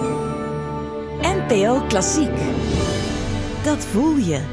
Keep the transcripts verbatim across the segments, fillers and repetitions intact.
N P O Klassiek. Dat voel je.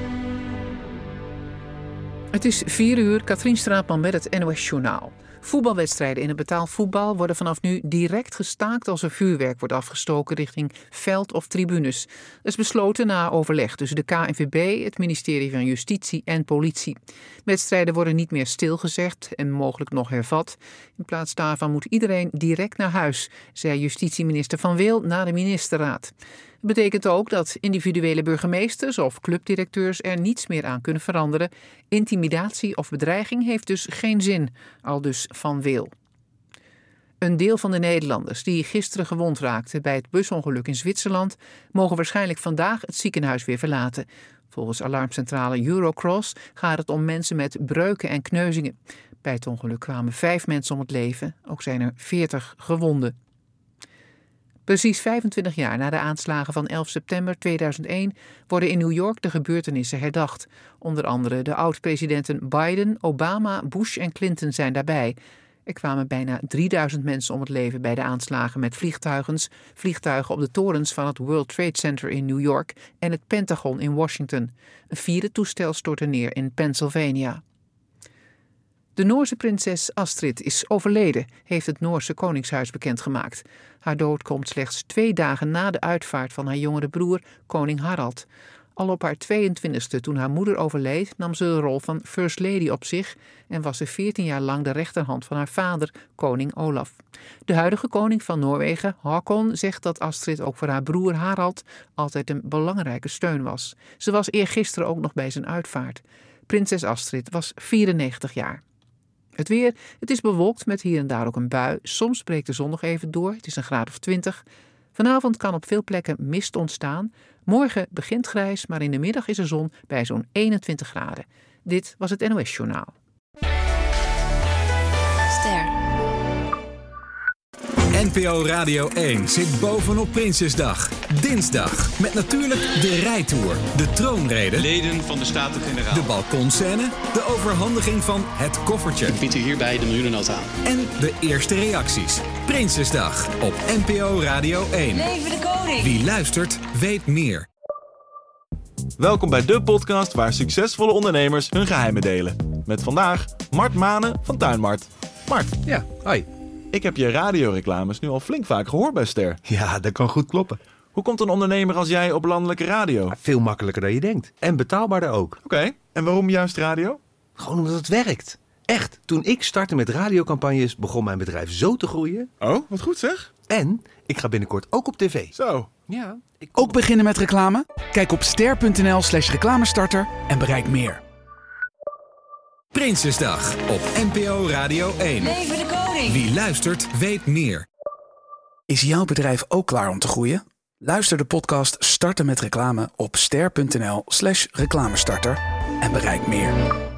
Het is vier uur, Katrien Straatman met het N O S-journaal. Voetbalwedstrijden in het betaald voetbal worden vanaf nu direct gestaakt als er vuurwerk wordt afgestoken richting veld of tribunes. Dat is besloten na overleg tussen de K N V B, het ministerie van Justitie en politie. Wedstrijden worden niet meer stilgezet en mogelijk nog hervat. In plaats daarvan moet iedereen direct naar huis, zei justitieminister Van Wil na de ministerraad. Het betekent ook dat individuele burgemeesters of clubdirecteurs er niets meer aan kunnen veranderen. Intimidatie of bedreiging heeft dus geen zin, aldus Van Wil. Een deel van de Nederlanders die gisteren gewond raakten bij het busongeluk in Zwitserland mogen waarschijnlijk vandaag het ziekenhuis weer verlaten. Volgens alarmcentrale Eurocross gaat het om mensen met breuken en kneuzingen. Bij het ongeluk kwamen vijf mensen om het leven, ook zijn er veertig gewonden. Precies vijfentwintig jaar na de aanslagen van elf september tweeduizend één worden in New York de gebeurtenissen herdacht. Onder andere de oud-presidenten Biden, Obama, Bush en Clinton zijn daarbij. Er kwamen bijna drieduizend mensen om het leven bij de aanslagen met vliegtuigen, vliegtuigen op de torens van het World Trade Center in New York en het Pentagon in Washington. Een vierde toestel stortte neer in Pennsylvania. De Noorse prinses Astrid is overleden, heeft het Noorse Koningshuis bekendgemaakt. Haar dood komt slechts twee dagen na de uitvaart van haar jongere broer, koning Harald. Al op haar tweeëntwintigste, toen haar moeder overleed, nam ze de rol van First Lady op zich en was ze veertien jaar lang de rechterhand van haar vader, koning Olaf. De huidige koning van Noorwegen, Haakon, zegt dat Astrid ook voor haar broer Harald altijd een belangrijke steun was. Ze was eergisteren ook nog bij zijn uitvaart. Prinses Astrid was vierennegentig jaar. Het weer, het is bewolkt met hier en daar ook een bui. Soms breekt de zon nog even door, het is een graad of twintig. Vanavond kan op veel plekken mist ontstaan. Morgen begint grijs, maar in de middag is er zon bij zo'n eenentwintig graden. Dit was het N O S-journaal. Ster. N P O Radio één zit bovenop Prinsjesdag. Dinsdag. Met natuurlijk de rijtour, de troonrede, leden van de Staten-Generaal, de balkonscène, de overhandiging van het koffertje. Ik bied u hierbij de miljoenennota aan. En de eerste reacties. Prinsjesdag op N P O Radio één. Leven de koning! Wie luistert, weet meer. Welkom bij de podcast waar succesvolle ondernemers hun geheimen delen. Met vandaag Mart Manen van Tuinmart. Mart. Ja, hoi. Ik heb je radioreclames nu al flink vaak gehoord bij Ster. Ja, dat kan goed kloppen. Hoe komt een ondernemer als jij op landelijke radio? Veel makkelijker dan je denkt. En betaalbaarder ook. Oké, okay. En waarom juist radio? Gewoon omdat het werkt. Echt, toen ik startte met radiocampagnes begon mijn bedrijf zo te groeien. Oh, wat goed zeg. En ik ga binnenkort ook op tv. Zo. Ja. Ik... Ook beginnen met reclame? Kijk op ster.nl slash reclamestarter en bereik meer. Prinsjesdag op N P O Radio één. Leven de koning! Wie luistert, weet meer. Is jouw bedrijf ook klaar om te groeien? Luister de podcast Starten met reclame op ster.nl slash reclamestarter en bereik meer.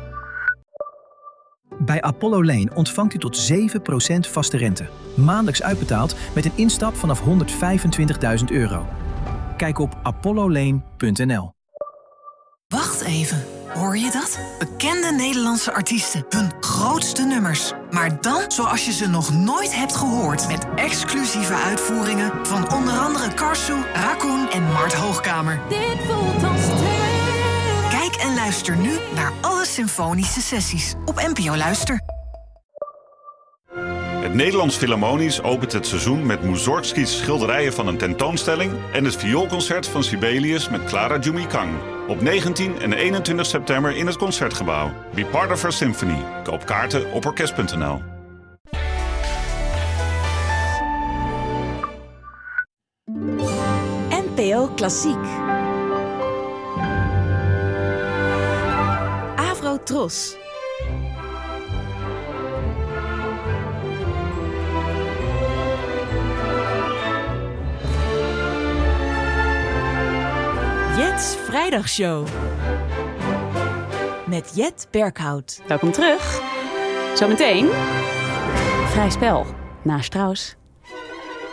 Bij Apollo Lane ontvangt u tot zeven procent vaste rente. Maandelijks uitbetaald met een instap vanaf honderdvijfentwintigduizend euro. Kijk op apollo lane punt n l. Wacht even, hoor je dat? Bekende Nederlandse artiesten, hun grootste nummers. Maar dan zoals je ze nog nooit hebt gehoord. Met exclusieve uitvoeringen van onder andere Karsu, Raccoon en Mart Hoogkamer. Dit voelt als twee. Kijk en luister nu naar alle symfonische sessies op N P O Luister. Het Nederlands Philharmonisch opent het seizoen met Mussorgskis schilderijen van een tentoonstelling en het vioolconcert van Sibelius met Clara Jumikang. Op negentien en eenentwintig september in het Concertgebouw. Be part of our symphony. Koop kaarten op orkest punt n l. N P O Klassiek. Avro Tros. Jet's Vrijdagshow. Met Jet Berkhout. Welkom terug. Zometeen Vrij Spel na Strauss.